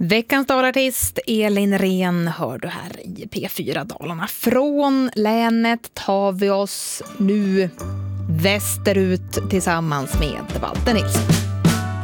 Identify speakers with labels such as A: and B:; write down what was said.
A: Veckans dalartist Elin Rehn hör du här i P4 Dalarna. Från länet tar vi oss nu västerut tillsammans med Valter Nilsson.